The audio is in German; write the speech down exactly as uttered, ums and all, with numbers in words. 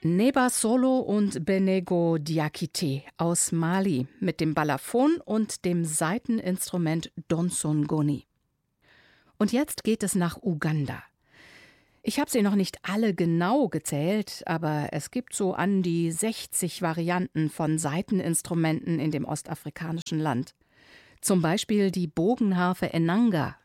Neba Solo und Benego Diakité aus Mali mit dem Balafon und dem Saiteninstrument Donsongoni. Und jetzt geht es nach Uganda. Ich habe sie noch nicht alle genau gezählt, aber es gibt so an die sechzig Varianten von Saiteninstrumenten in dem ostafrikanischen Land. Zum Beispiel die Bogenharfe Enanga